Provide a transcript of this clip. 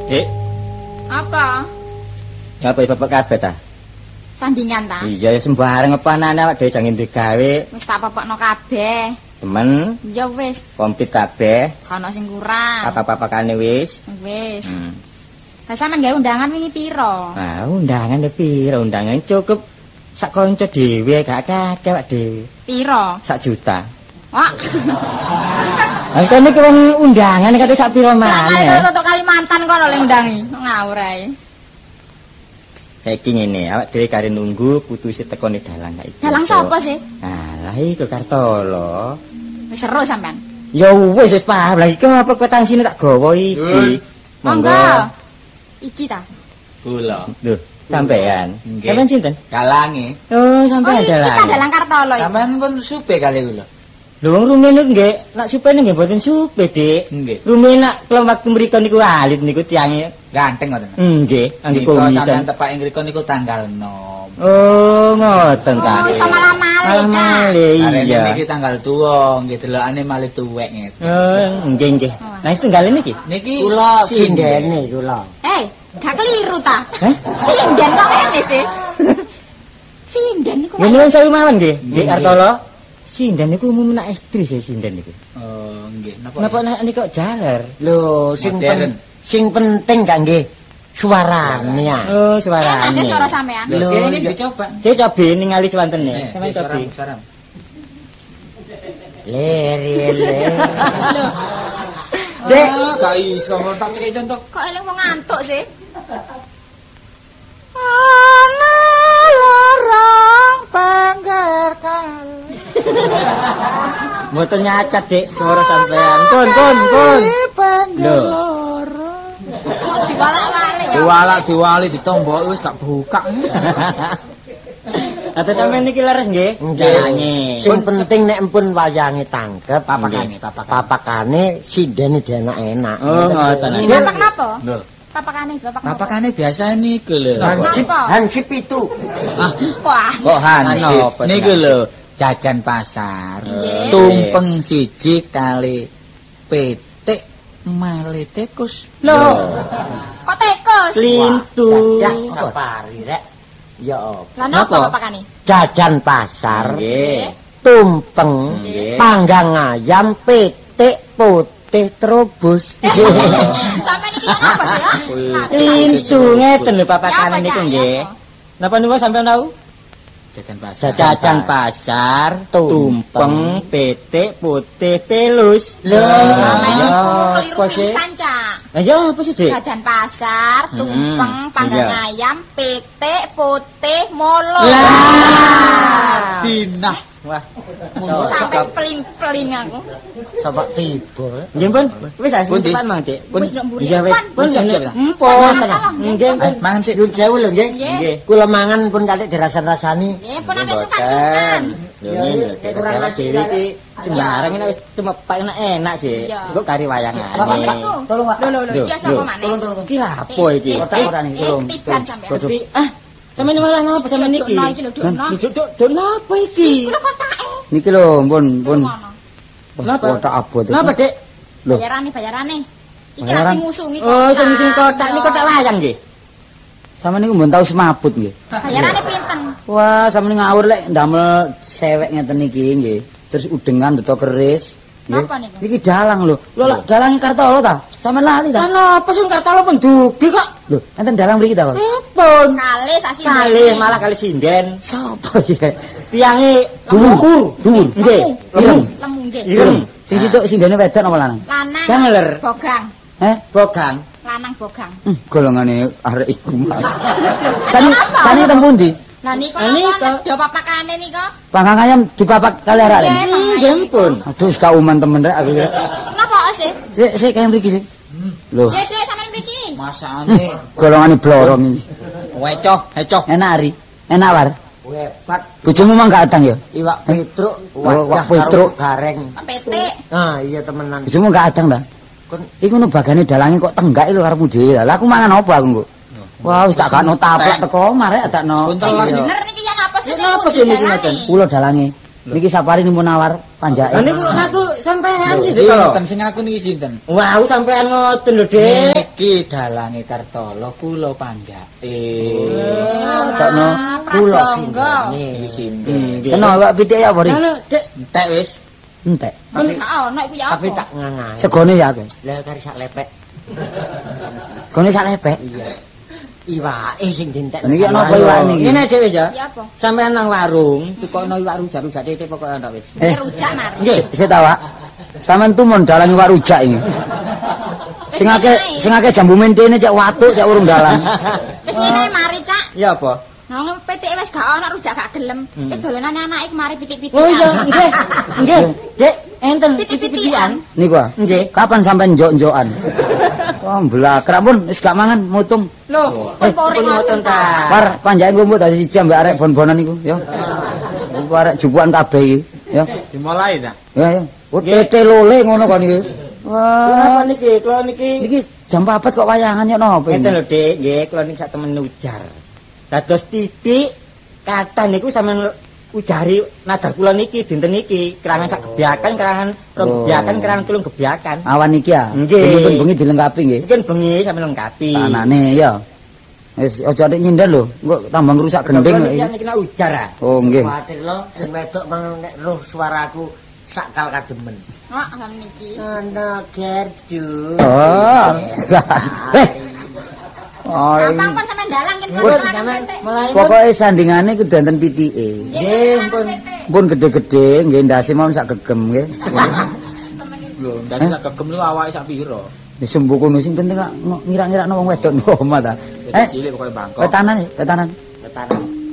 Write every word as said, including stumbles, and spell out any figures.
Dek. Apa? Ya apa bapak kabeh ta? Sandingan ta? Iya ya sembarang apanane awak dhewe jangan digawe. Wis tak popokno kabeh. Temen, Ya wis, komplit kabeh. ana sing kurang. Apa-apakane wis. Wis. Hmm. Lah sampean gawe undangan wingi piro? Ah, undangan e piro? Undangan cukup sak kanca dhewe gak akeh awak dhewe. Piro? Sak juta. Wah. Angkane ki wong undangan kate sak piro Mana maneh. itu untuk Kalimantan kono le undangi. Ngawur ae. Saiki ngene, awak dhewe kare nunggu putuse tekone dalang kae. Dalang sapa sih? Alah iku Kartolo. Wis seru sampean. Ya wis wis paham lah iki apa petang sini tak gawa iki. Monggo. Iki ta. Kula. Lho, sampean. Nggih. Sampean sinten? Kalange. Oh, Oh, sampean iki dalang. ta dalang Kartolo iki. Sampean pun supe kali kula. Lho wong rumene nggih, nak supene nggih mboten supe, Dik. Nggih. Rumene nak kelem waktu mriko niku alit niku tiange. Ganteng ngoten. Nggih, angge Nika komisan. sampean tepak ing mriku niku tanggal enam. Oh, ngoten ta. Oh, iso malah malih, Cak. Malih Arene iya. niki tanggal tuwa, nggih delokane malih tuwek ngeten. Oh, nggih nggih. Nah, wis tunggal niki. Niki Kula sindene kula. Eh, gak keliru ta? Heh? Sinden kok ngene sih. Sinden niku. Ya nyuwun sewu mawon nggih, Dik Kartolo. Sinden niku umum nak istri sih sinden niku. Oh, nggih. Napa? Napa nek niku kok jaler? Lho, sing Modern. pen, sing penting gak nggih suarane. Oh, Enak sih suarane. suara sampean. Lho, Lho, ini iya. dicoba. Saya cobi ningali swantene. Eh, Sampeyan suara, cobi. suara. Ler ler. Dek, Ah, gak iso tak cek contoh. Kok eling wong ngantuk sih? Ana larang pangger kali. mboten nyacat, Dik, suara sampean. Pun, pun, pun. Lho. Kok diwalak-walik ya? Diwalak diwali ditombok wis gak buka. Atau sampean niki leres nggih? Nggih. Sing penting nek empun wayange tangkep Papakane, nggih. papakane. Papakane sindene enak-enak. Oh, ngoten. Ini Dek, bapak napa? Lho, Papakane bapak napa? papakane biasa niku lho. Hansip, Apa? hansip itu. Ah, Kok ah? kok hansip. Apa, Niku Cak? lho, jajan pasar. Nggih. Tumpeng siji kali petik malih tikus. Lho. Kok tekus? Lintu. Ya sapari rek. Ya apa? Lah napa Napa? papakane? Jajan pasar, Nggih. tumpeng, Nggih. panggang ayam, petik putih terobos. Sampeyan iki yang apa sih ya? Lintu ngeten lho papakane Ya apa, niku Cak? nggih. Ya Napa niku sampean tahu? Jajan pasar. Jajan pasar, Tumpeng. tumpeng, petik, putih, pelus. Lho. Sampeyan Ya, iku keliru apa sih? pisan, Cak. Lah ya apa sih, Dik? Jajan pasar, tumpeng, Hmm, panggang iya. ayam, petik, putih, molo. Lah. Dinah. Wah. Sampai peling-peling aku. Sampai tiba. Nggih, Pun. Wis ah, Pun, Dik. cepat mang, Dik. Pun. Wis nduk mburi. Iya wis. Pun. Pun Siap, siap, siap. Empun. Tolong, Nggih, Eh, mangan sih. Nyun sewu lho nggih. Nggih. Nggih. Kula mangan pun kali dirasan-rasani. Nggih, pun ada sukan-sukan. Lho ngene lho, Dik. kurang Awak nasi dhewe iki sembarang nek wis tumepak enak-enak sih. Iya. Kok kari wayangane. Bapak, Tolong, Pak. Lho lho lho, Lho, iki lho. sapa maneh? Tolong tolong tolong. Iki lapo iki? Eh, Kotak eh, ora nih, eh, tolong. tiban sampean. Tapi ah, sampeyan malah ngapa sampeyan Iki niki? lho, iki lho, Dukno. Lho, Duk, Duk, Duk, napa iki? Kulo kotake. Niki lho, pun pun Ngono. Napa? kotak abot iki. Napa, Dik? Lho. Bayarane, bayarane. Iki Bayaran? lah sing ngusungi Oh, sing sing kotak niki kotak wayang nggih. Sama niku mbon tau semabut nggih. Bayarane pinten? Wah, sama ngawur lek ndamel sewek ngeten niki nggih. Terus udengan beto keris. nggih. Napa niku? Niki dalang lho. Lho lak dalange Kartolo ta? Sampe lali ta? Napa sing Kartolo pendugi kok? Lho, enten dalang mriki ta, Kok? Empun. Kali sasi. Kali malah kali sinden. Sopo iki? Tiange Dhuwur, dhuwur. Nggih, Ireng. Lemu nggih. ireng. Sing situk sindene wedok apa lanang? Lanang. Jaler. Bogang. Eh? Bogang. Lanang bogang. Hmm, golongane arek iku. Sani sani teng pundi? Lah niku Lah niku. napa do papakane niku? Panggang ayam dipapak kali arek. Nggih, Mang Nggih, Ayam. empun. Aduh, gak uman temen rek aku. rek. Napa sih? Sik sik kaya mriki sik. Lho, Ya sih sampean mriki. Masakane golongane blorong iki. wecoh, hecoh. Enak ari. Enak war. Hebat. Bojomu mah gak adang ya? Iwak petruk, Oh, wak wadah petruk. karo gareng. Petik. Ah, iya temenan. Bojomu gak adang ta? Kon Iku no bagane dalange kok tenggak lho karepmu dhewe. Lah aku mangan apa aku engko? Wah, wis tak gakno taplak teko marek adakno. Buntel Iya. lah. Bener niki yang apa sih? Napa sih niki ngeten? Kula dalange. Niki sapari nimpun nawar panjake. Lah niku aku sampean sih Sinten kok. sing aku niki sinten? Wow, sampean ngoten lho, Dik. Niki dalange Kartolo kula panjake. Tokno kula Niki sinten. Kena awak pitik ya, Bori? Halo, Dik. Entek wis. Entek. Wis gak ono iku ya apa? Tapi tak ngangai. Segone ya akeh. Lah kari sak lepek. Gone sak lepek. Iya. Iwake sing dintek. Niki ana apa iwake niki? Ngene Dik wis ya. Ya apa? Sampean nang warung, tukokno iwak rujak-rujak titik pokoke ndak wis. Eh, Rujak mari. Nggih. Sik ta, Wak. Sampeyan tumun dalange wak rujak iki. Sing akeh sing akeh jambu mentene cek watuk cek urung dalang. Wis ngene mari, Cak. Ya apa? Nang P T wis gak ono rujak gak gelem. Wis dolenane anake mari pitik-pitik. Oh iya, nggih. Nggih. Dik, enten Pitik-pitikan. Niku ah. Nggih. Kapan sampean njok-njokan? Oh, blakrak pun wis gak mangan mutung. Lho, Eh, pori ngoten ta. Par panjake nglumpuk dadi siji ambek arek bon-bonan niku, ya. Iku arek jupukan kabeh iki, ya. Dimulai ta? Ya, ya. Oh, tete lole ngono kok niki. Kenapa Wah, niki? Kula niki niki jam papat kok wayangan ya napa ngeten ini? lho, Dik. Nggih, kula niki sak temen ujar. Dados titik kata niku sampean ujari nadar kula niki dinten niki kerangan sak gebyakan, kerangan rong Oh. gebyakan, kerangan tulung gebyakan. Awan iki ya. Nggih. Bengi bengi dilengkapi nggih. Mungkin bengi sampean lengkapi. Anane ya. Wis aja nek nyindir lho, engko tambah ngrusak gending. Kula niki niki nak ujar ah. Oh, nggih. Kuwatir lo sing wedok nek roh suaraku sakal kademen. Wah, ngam niki. Ana gerju. Oh. Eh. Oh. Gampang pun sampean dalang kan Pun makan sampean P T. mulai Pokoke sandingane kudu enten pitike. Nggih, pun. Pun gede-gede nggih ndase mau sak gegem nggih. Lho, ndase sak gegem niku awake sak pira? Wis sembuh kono sing penting lak ngira-ngira wong wedok omah ta. Eh, Eh, cilik pokoke bangkok. petanan, petanan. Petanan.